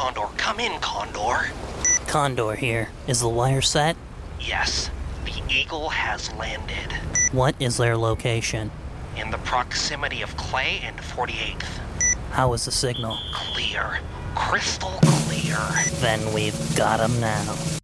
Condor. Come in, Condor. Condor here. Is the wire set? Yes, the Eagle has landed. What is their location? In the proximity of Clay and 48th. How is the signal? Clear. Crystal clear. Then we've got 'em now.